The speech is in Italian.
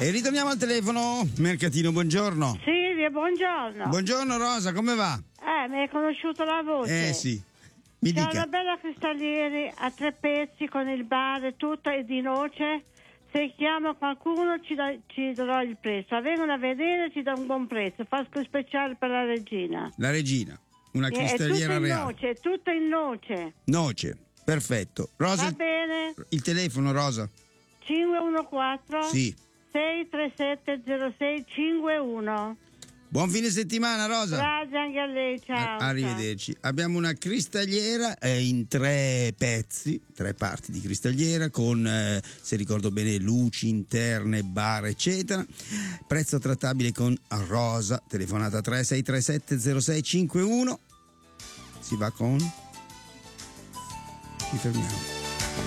E ritorniamo al telefono. Mercatino, buongiorno. Silvia, buongiorno. Buongiorno Rosa, come va? Mi hai conosciuto la voce? Sì, mi C'è dica. una bella cristallieri a 3 pezzi con il bar e tutto e di noce. Se chiama qualcuno ci darò il prezzo. Vengono a vedere, ci dà un buon prezzo. Fasco speciale per la regina. La regina, una cristalliera reale. È tutto in noce. Noce, perfetto. Rosa, Va bene. il telefono, Rosa. 514 Sì. 637 0651. Buon fine settimana, Rosa. Grazie anche a lei, ciao. Arrivederci. Abbiamo una cristalliera in 3 pezzi, 3 parti di cristalliera con, se ricordo bene, luci interne, bar, eccetera. Prezzo trattabile con Rosa, telefonata 3637 0651. Si va con... Ci fermiamo.